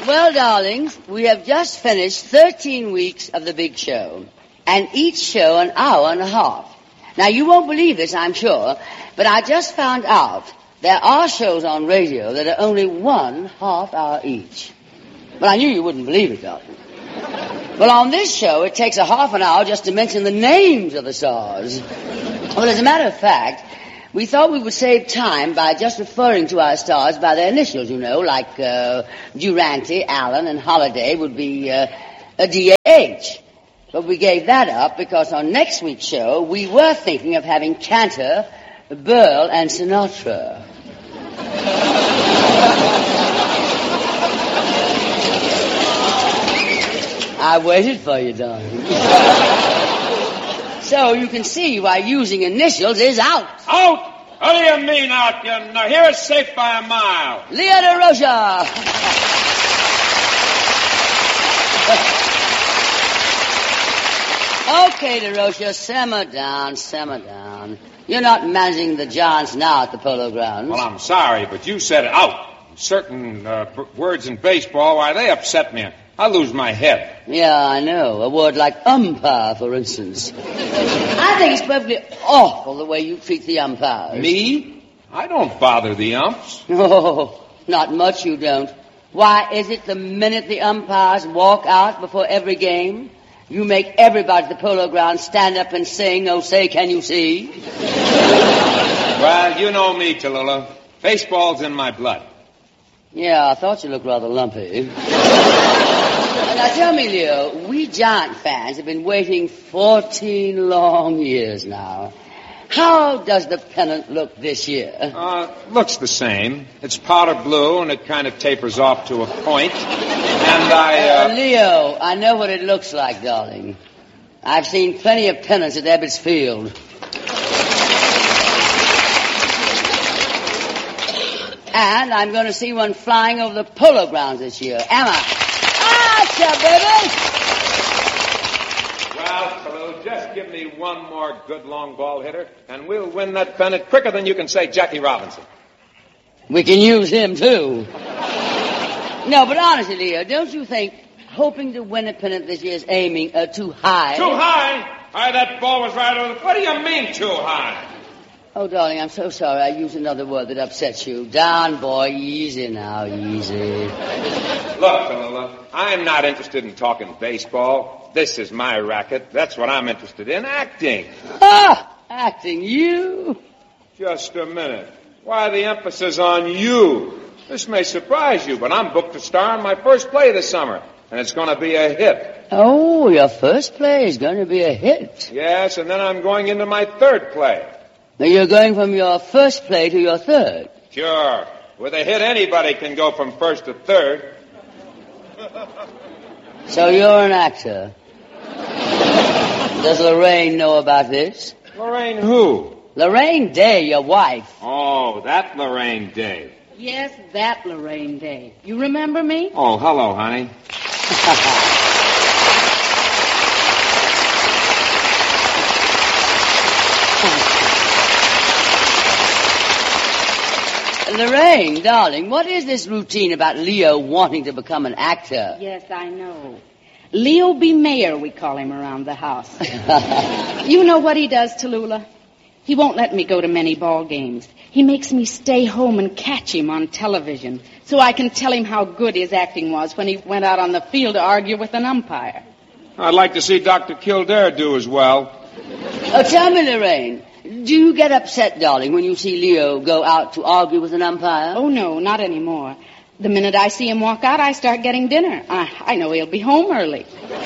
Well, darlings, we have just finished 13 weeks of the big show, and each show an hour and a half. Now, you won't believe this, I'm sure, but I just found out there are shows on radio that are only 1/2 hour each. But I knew you wouldn't believe it, darling. Well, on this show, it takes a half an hour just to mention the names of the stars. Well, as a matter of fact, we thought we would save time by just referring to our stars by their initials, you know, like Durante, Allen, and Holiday would be a DH. But we gave that up because on next week's show, we were thinking of having Cantor, Burl, and Sinatra. I waited for you, darling. So you can see why using initials is out. Out? What do you mean out? Here it's safe by a mile. Leo DeRocha. Okay, DeRocha, simmer down. You're not managing the Giants now at the Polo Grounds. Well, I'm sorry, but you said out. Certain words in baseball, why, they upset me. I lose my head. Yeah, I know. A word like umpire, for instance. I think it's perfectly awful the way you treat the umpires. Me? I don't bother the umps. Oh, not much you don't. Why, is it the minute the umpires walk out before every game, you make everybody at the Polo Grounds stand up and sing, "Oh, say, can you see?" Well, you know me, Tallulah. Baseball's in my blood. Yeah, I thought you looked rather lumpy. Now tell me, Leo, we Giant fans have been waiting 14 long years now. How does the pennant look this year? Looks the same. It's powder blue, and it kind of tapers off to a point. And Leo, I know what it looks like, darling. I've seen plenty of pennants at Ebbets Field. And I'm going to see one flying over the Polo Grounds this year. Am I? Baby! Well, Tallulah, just give me one more good long ball hitter, and we'll win that pennant quicker than you can say Jackie Robinson. We can use him, too. No, but honestly, Leo, don't you think hoping to win a pennant this year is aiming too high? Too high? Why, that ball was right over the... What do you mean, too high? Oh, darling, I'm so sorry. I used another word that upsets you. Down, boy. Easy now, easy. Look, Tallulah, I'm not interested in talking baseball. This is my racket. That's what I'm interested in, acting. Ah, acting, you? Just a minute. Why the emphasis on you? This may surprise you, but I'm booked to star in my first play this summer, and it's going to be a hit. Oh, your first play is going to be a hit. Yes, and then I'm going into my third play. Now, you're going from your first play to your third. Sure. With a hit, anybody can go from first to third. So you're an actor. Does Lorraine know about this? Lorraine who? Lorraine Day, your wife. Oh, that Lorraine Day. Yes, that Lorraine Day. You remember me? Oh, hello, honey. Lorraine, darling, what is this routine about Leo wanting to become an actor? Yes, I know. Leo B. Mayer, we call him around the house. You know what he does, Tallulah? He won't let me go to many ball games. He makes me stay home and catch him on television so I can tell him how good his acting was when he went out on the field to argue with an umpire. I'd like to see Dr. Kildare do as well. Oh, tell me, Lorraine, do you get upset, darling, when you see Leo go out to argue with an umpire? Oh, no, not anymore. The minute I see him walk out, I start getting dinner. I know he'll be home early.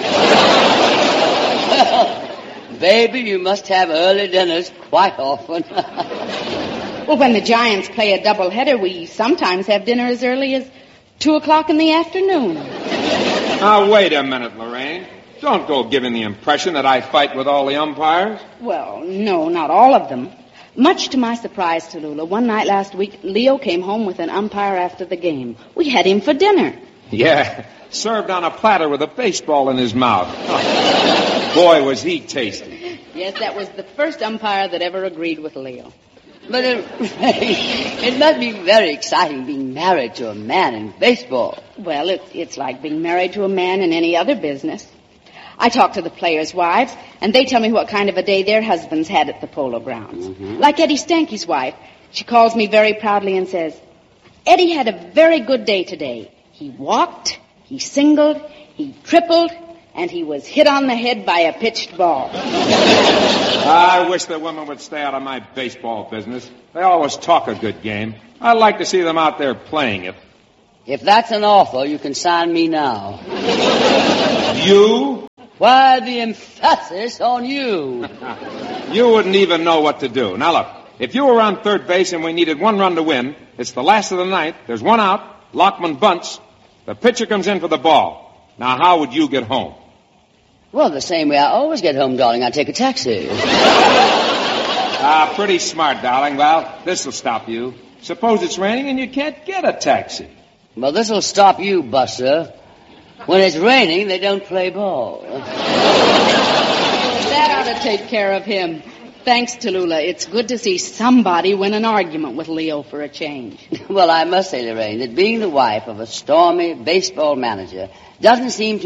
Baby, you must have early dinners quite often. Well, when the Giants play a doubleheader, we sometimes have dinner as early as 2 o'clock in the afternoon. Now, wait a minute, Lorraine. Don't go giving the impression that I fight with all the umpires. Well, no, not all of them. Much to my surprise, Tallulah, one night last week, Leo came home with an umpire after the game. We had him for dinner. Yeah, served on a platter with a baseball in his mouth. Boy, was he tasty. Yes, that was the first umpire that ever agreed with Leo. But it must be very exciting being married to a man in baseball. Well, it's like being married to a man in any other business. I talk to the players' wives, and they tell me what kind of a day their husbands had at the Polo Grounds. Mm-hmm. Like Eddie Stanky's wife. She calls me very proudly and says, Eddie had a very good day today. He walked, he singled, he tripled, and he was hit on the head by a pitched ball. I wish the women would stay out of my baseball business. They always talk a good game. I'd like to see them out there playing it. If that's an offer, you can sign me now. You? Why the emphasis on you? You wouldn't even know what to do. Now look, if you were on third base and we needed 1 run to win, it's the last of the ninth, there's 1 out, Lockman bunts, the pitcher comes in for the ball. Now how would you get home? Well, the same way I always get home, darling. I take a taxi. Pretty smart, darling. Well, this'll stop you. Suppose it's raining and you can't get a taxi. Well, this'll stop you, Buster. When it's raining, they don't play ball. That ought to take care of him. Thanks, Tallulah. It's good to see somebody win an argument with Leo for a change. Well, I must say, Lorraine, that being the wife of a stormy baseball manager doesn't seem to